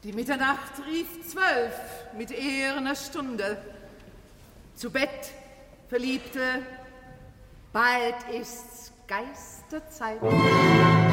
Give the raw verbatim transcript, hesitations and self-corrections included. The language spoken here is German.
Die Mitternacht rief zwölf mit ehrener Stunde. Zu Bett, Verliebte, bald ist's Geisterzeit.